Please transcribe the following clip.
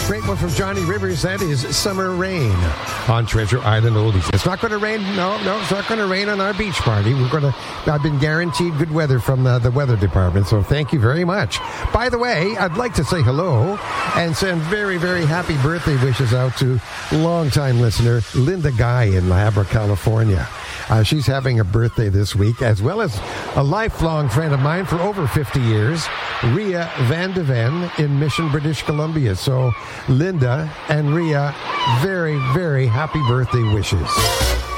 Great one from Johnny Rivers. That is Summer Rain on Treasure Island Oldies. It's not going to rain. No, it's not going to rain on our beach party. I've been guaranteed good weather from the weather department, so thank you very much. By the way, I'd like to say hello and send very, very happy birthday wishes out to longtime listener Linda Guy in La Habra, California. She's having a birthday this week, as well as a lifelong friend of mine for over 50 years, Ria Van de Ven in Mission, British Columbia. So, Linda and Ria, very, very happy birthday wishes.